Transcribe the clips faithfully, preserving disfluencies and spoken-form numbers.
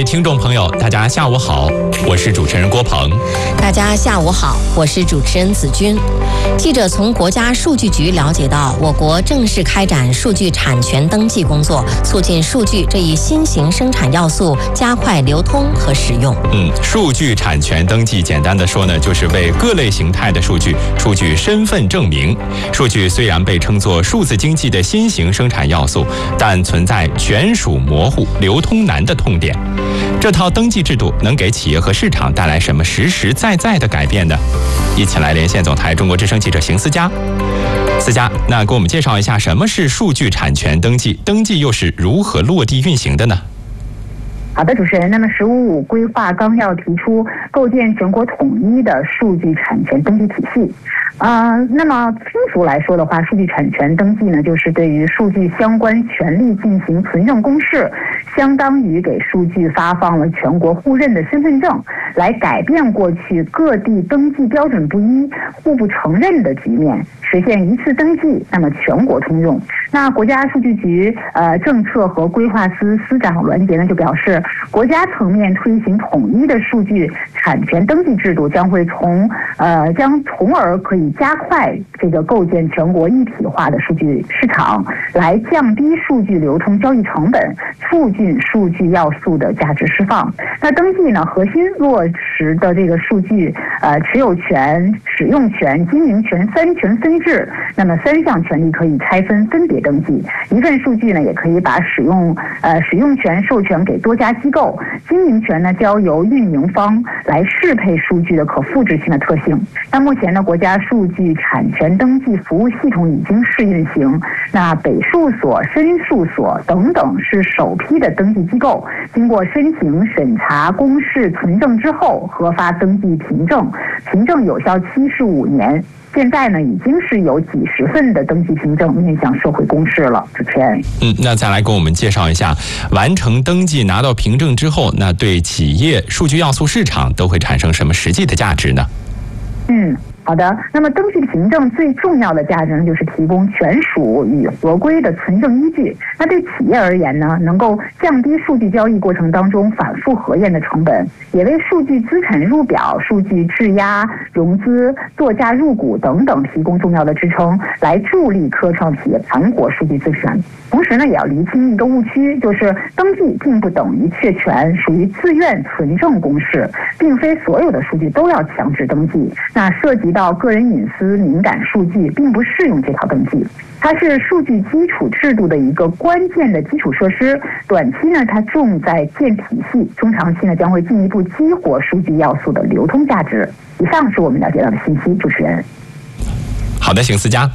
听众朋友，大家下午好，我是主持人郭鹏。 大家下午好，我是主持人子君。记者从国家数据局了解到，我国正式开展数据产权登记工作，促进数据这一新型生产要素加快流通和使用。 嗯，数据产权登记简单的说呢，就是为各类形态的数据出具身份证明。数据虽然被称作数字经济的新型生产要素，但存在权属模糊、流通难的痛点。这套登记制度能给企业和市场带来什么实实在在的改变呢？一起来连线总台中国之声记者邢思佳。思佳，那给我们介绍一下什么是数据产权登记，登记又是如何落地运行的呢？ 好的，主持人。那么“十五五”规划纲要提出构建全国统一的数据产权登记体系。呃，那么通俗来说的话，数据产权登记呢，就是对于数据相关权利进行存证公示，相当于给数据发放了全国互认的身份证，来改变过去各地登记标准不一、互不承认的局面，实现一次登记，那么全国通用。那国家数据局呃政策和规划司司长栾杰呢就表示，国家层面推行统一的数据产权登记制度，将会从呃将从而可以加快这个构建全国一体化的数据市场，来降低数据流通交易成本，促进数据要素的价值释放。那登记呢，核心落实的这个数据呃持有权、使用权、经营权三权分置，那么三项权利可以拆分分别登记。一份数据呢，也可以把使用呃使用权授权给多家机构，经营权呢交由运营方来适配数据的可复制性的特性。那目前呢，国家数据产权登记服务系统已经试运行，那北数所、申数所等等是首批的登记机构，经过申请、审查、公示、存证之后，核发登记凭证，凭证有效期是五年。现在呢，已经是有几十份的登记凭证面向社会公示了。主持人， 嗯，那再来给我们介绍一下，完成登记拿到凭证之后，那对企业、数据要素市场都会产生什么实际的价值呢？ 嗯。好的，那么登记凭证最重要的价值呢，就是提供权属与合规的存证依据。那对企业而言呢，能够降低数据交易过程当中反复核验的成本，也为数据资产入表、数据质押、融资、作价入股等等提供重要的支撑，来助力科创企业盘活数据资产。同时呢，也要厘清一个误区，就是登记并不等于确权，属于自愿存证公示，并非所有的数据都要强制登记。那涉及到个人隐私敏感数据，并不适用这套登记。它是数据基础制度的一个关键的基础设施。短期呢，它重在建体系；中长期呢，将会进一步激活数据要素的流通价值。以上是我们了解到的信息。主持人， 好的，邢思佳。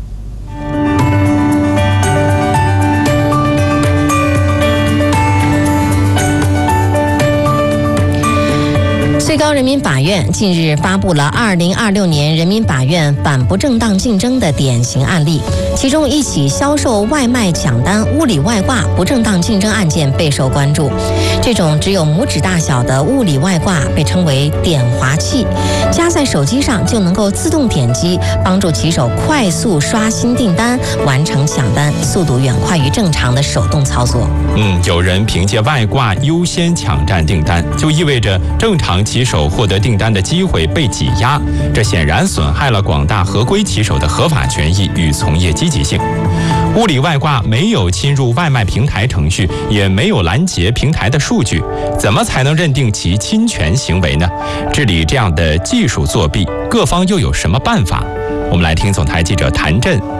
最高人民法院近日发布了二零二六年人民法院反不正当竞争的典型案例，其中一起销售外卖抢单物理外挂不正当竞争案件备受关注。这种只有拇指大小的物理外挂被称为点滑器，加在手机上就能够自动点击，帮助骑手快速刷新订单，完成抢单，速度远快于正常的手动操作。 嗯，有人凭借外挂优先抢占订单，就意味着正常骑手获得订单的机会被挤压，这显然损害了广大合规骑手的合法权益与从业积极性。物理外挂没有侵入外卖平台程序，也没有拦截平台的数据，怎么才能认定其侵权行为呢？治理这样的技术作弊，各方又有什么办法？我们来听总台记者谭震